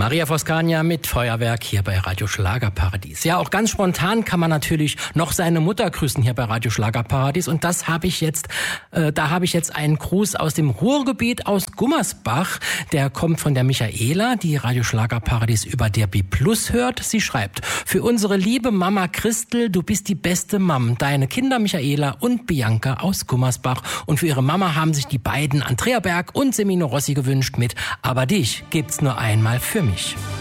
Maria Froscagna mit Feuerwerk hier bei Radio Schlagerparadies. Ja, auch ganz spontan kann man natürlich noch seine Mutter grüßen hier bei Radio Schlagerparadies. Und das habe ich jetzt, da habe ich jetzt einen Gruß aus dem Ruhrgebiet aus Gummersbach. Der kommt von der Michaela, die Radio Schlagerparadies über DRB Plus hört. Sie schreibt: Für unsere liebe Mama Christel, du bist die beste Mam. Deine Kinder Michaela und Bianca aus Gummersbach. Und für ihre Mama haben sich die beiden Andrea Berg und Semino Rossi gewünscht mit Aber dich gibt's nur einmal für mich.